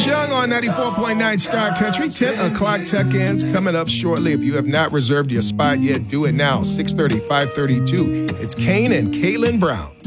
Chris Young on 94.9 Star Country. 10 o'clock tuck-ins coming up shortly. If you have not reserved your spot yet, do it now. 6:30, 5:32. It's Kane and Kaylin Brown.